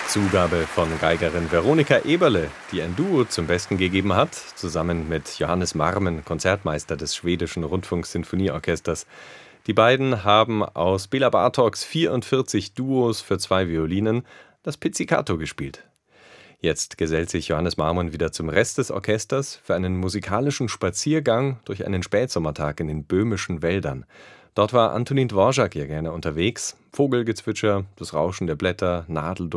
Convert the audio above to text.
Zugabe von Geigerin Veronika Eberle, die ein Duo zum Besten gegeben hat, zusammen mit Johannes Marmen, Konzertmeister des Schwedischen Rundfunksinfonieorchesters. Die beiden haben aus Béla Bartoks 44 Duos für 2 Violinen das Pizzicato gespielt. Jetzt gesellt sich Johannes Marmon wieder zum Rest des Orchesters für einen musikalischen Spaziergang durch einen Spätsommertag in den böhmischen Wäldern. Dort war Antonín Dvořák ja gerne unterwegs. Vogelgezwitscher, das Rauschen der Blätter, Nadelduft